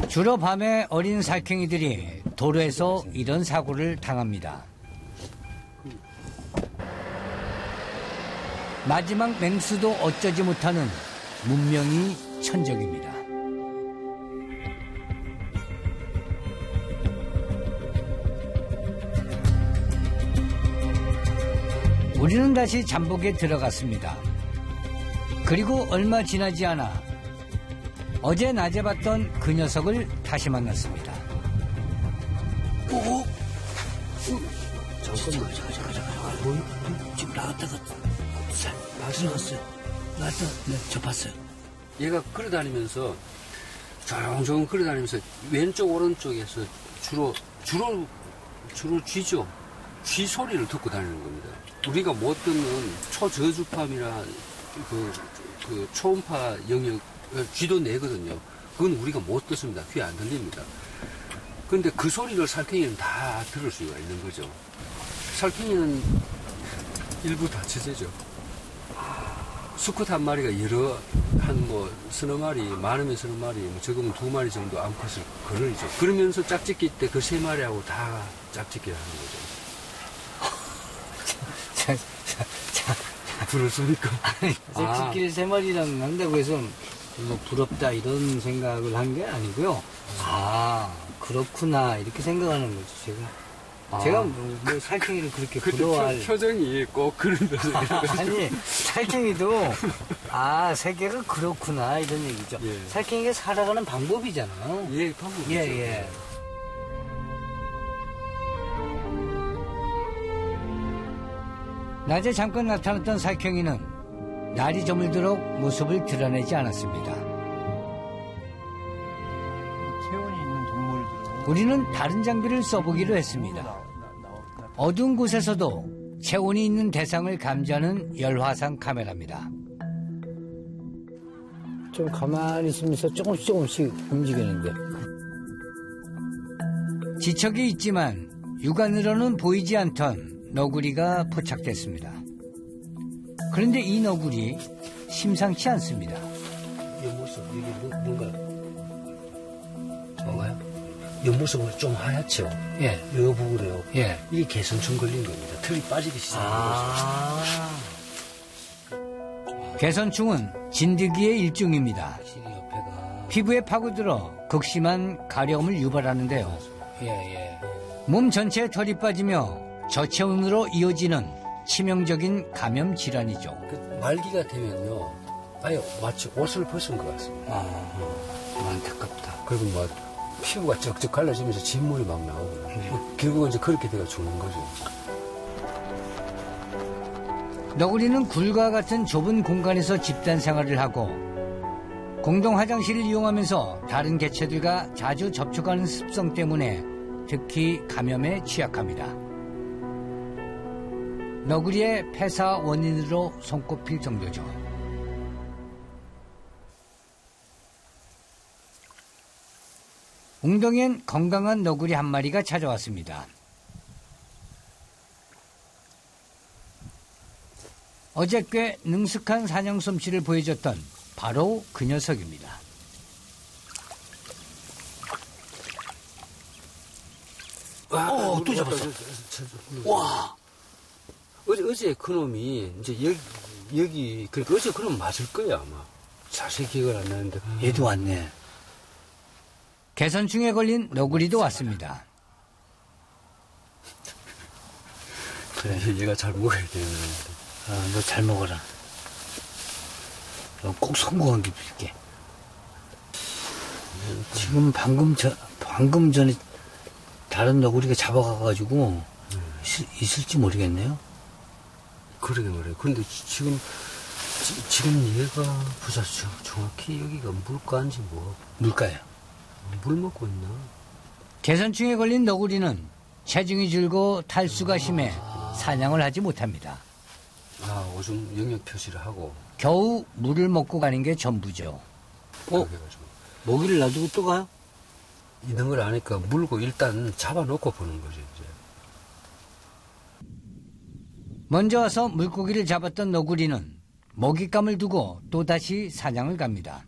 주로 밤에 어린 살쾡이들이 도로에서 이런 사고를 당합니다. 마지막 맹수도 어쩌지 못하는 문명이 천적입니다. 우리는 다시 잠복에 들어갔습니다. 그리고 얼마 지나지 않아 어제 낮에 봤던 그 녀석을 다시 만났습니다. 잠깐만. 지금 나갔다가 들어갔어요. 나갔다, 네, 저 봤어요. 얘가 걸어다니면서 조용조용 걸어다니면서 왼쪽 오른쪽에서 주로 쥐죠. 쥐 소리를 듣고 다니는 겁니다. 우리가 못 듣는 초저주파음이나 그 초음파 영역 쥐도 내거든요. 그건 우리가 못 듣습니다. 귀에 안 들립니다. 그런데 그 소리를 살쾡이는 다 들을 수가 있는 거죠. 살쾡이는 일부 다처제죠. 수컷 한 마리가 서너 마리, 많으면 서너 마리, 적으면 2마리 정도 암컷을 거느리죠. 그러면서 짝짓기 때 그 3마리하고 다 짝짓기를 하는 거죠. 부럽습니까? 짝짓기를 3마리랑 한다고 해서 뭐 부럽다 이런 생각을 한 게 아니고요. 아, 그렇구나 이렇게 생각하는 거죠, 제가. 제가 뭐 살쾡이를 그렇게 부러워할. 표정이 꼭 그런 표정이에요. 아니, 살쾡이도, 세계가 그렇구나, 이런 얘기죠. 예. 살쾡이가 살아가는 방법이잖아요. 예, 방법이죠. 예. 낮에 잠깐 나타났던 살쾡이는 날이 저물도록 모습을 드러내지 않았습니다. 체온이 있는 동물들은 우리는 다른 장비를 써보기로 했습니다. 어두운 곳에서도 체온이 있는 대상을 감지하는 열화상 카메라입니다. 좀 가만히 있으면서 조금씩 움직이는데. 지척이 있지만 육안으로는 보이지 않던 너구리가 포착됐습니다. 그런데 이 너구리 심상치 않습니다. 옆모습, 이게 뭔가, 뭔가요? 옆모습은 좀 하얗죠? 예. 요 부분에요. 예. 이게 개선충 걸린 겁니다. 털이 빠지기 시작한 거죠. 개선충은 진드기의 일종입니다. 확실히 옆에가. 피부에 파고들어 극심한 가려움을 유발하는데요. 예. 몸 전체에 털이 빠지며 저체온으로 이어지는 치명적인 감염 질환이죠. 말기가 되면요, 아예 마치 옷을 벗은 것 같습니다. 안타깝다. 그리고 막 피부가 쩍쩍 갈라지면서 진물이 막 나오고, 결국은 이제 그렇게 돼가 죽는 거죠. 너구리는 굴과 같은 좁은 공간에서 집단 생활을 하고 공동 화장실을 이용하면서 다른 개체들과 자주 접촉하는 습성 때문에 특히 감염에 취약합니다. 너구리의 폐사 원인으로 손꼽힐 정도죠. 웅덩이엔 건강한 너구리 한 마리가 찾아왔습니다. 어제 꽤 능숙한 사냥 솜씨를 보여줬던 바로 그 녀석입니다. 또 잡았어. 와. 어제 그놈이 이제 여기 그러니까 어제 그놈 맞을 거야 아마. 자세히 기억을 안 나는데. 얘도 왔네. 개선충에 걸린 너구리도 왔습니다. 그래, 얘가 잘 먹어야 되는데. 너 잘 먹어라. 꼭 성공한 게 줄게. 지금 방금 전에 다른 너구리가 잡아가가지고 있을지 모르겠네요. 그러게 말이에요. 근데 지금 얘가 보자 정확히 여기가 물가인지 뭐. 물가요. 물 먹고 있나? 개선충에 걸린 너구리는 체중이 줄고 탈수가 심해 사냥을 하지 못합니다. 오줌 영역 표시를 하고. 겨우 물을 먹고 가는 게 전부죠. 그래가지고. 먹이를 놔두고 또 가요? 있는 걸 아니까 물고 일단 잡아놓고 보는 거죠, 이제. 먼저 와서 물고기를 잡았던 너구리는 먹잇감을 두고 또다시 사냥을 갑니다.